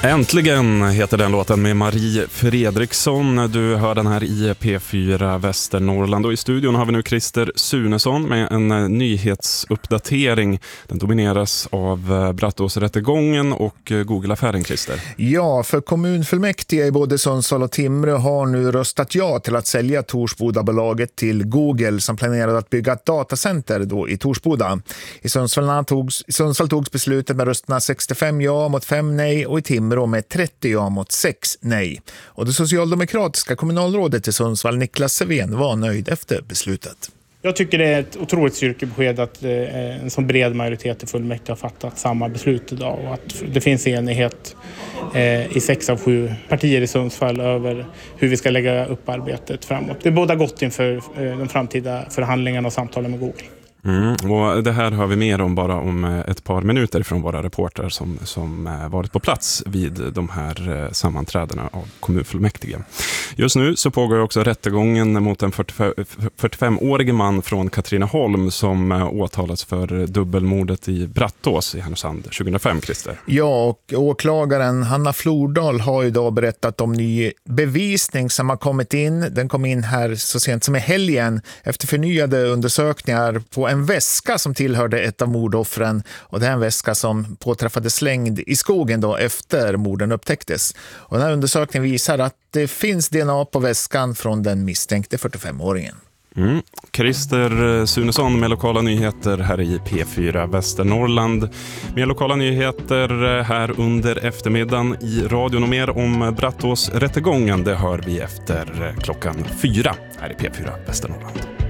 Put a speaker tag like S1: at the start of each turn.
S1: Äntligen heter den låten med Marie Fredriksson. Du hör den här i P4 Västernorrland och i studion har vi nu Christer Sunesson med en nyhetsuppdatering. Den domineras av Brattåsrättegången och Google-affären, Christer.
S2: Ja, för kommunfullmäktige i både Sundsvall och Timrå har nu röstat ja till att sälja Torsbodabolaget till Google som planerade att bygga ett datacenter då i Torsboda. I Sundsvall togs beslutet med rösterna 65 ja mot 5 nej och i Timrå med 30 ja mot 6 nej. Och det socialdemokratiska kommunalrådet i Sundsvall, Niklas Sevén, var nöjd efter beslutet.
S3: Jag tycker det är ett otroligt styrkebesked att en så bred majoritet i fullmäktige har fattat samma beslut idag och att det finns enighet i 6 av 7 partier i Sundsvall över hur vi ska lägga upp arbetet framåt. Det är båda gott inför de framtida förhandlingarna och samtalen med Google.
S1: Och det här hör vi mer om bara om ett par minuter från våra reportrar som varit på plats vid de här sammanträdena av kommunfullmäktige. Just nu så pågår också rättegången mot en 45-årig man från Katrineholm som åtalas för dubbelmordet i Brattås i Härnösand 2005, Christer.
S2: Ja, och åklagaren Hanna Flordal har idag berättat om ny bevisning som har kommit in. Den kom in här så sent som i helgen efter förnyade undersökningar på en väska som tillhörde ett av mordoffren, och det är en väska som påträffades slängd i skogen då efter morden upptäcktes. Och den här undersökningen visar att det finns DNA på väskan från den misstänkte 45-åringen.
S1: Christer Sunesson med lokala nyheter här i P4 Västernorrland. Med lokala nyheter här under eftermiddagen i radion och mer om Brattåsrättegången. Det hör vi efter klockan 4 här i P4 Västernorrland.